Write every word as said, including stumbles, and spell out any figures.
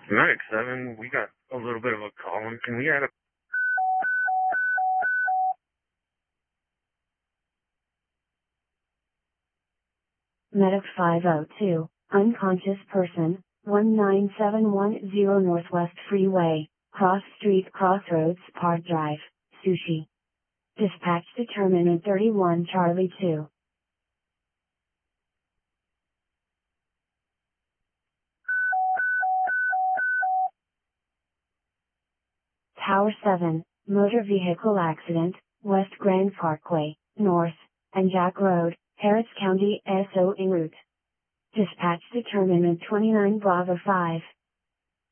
Medic seven, we got a little bit of a call. Can we add a Medic five oh two, unconscious person, one nine seven one zero Northwest Freeway, Cross Street Crossroads Park Drive, Sushi. Dispatch determinant thirty-one Charlie two. Tower seven, motor vehicle accident, West Grand Parkway, North, and Jack Road, Harris County, S O en route. Dispatch determinant twenty-nine Bravo five.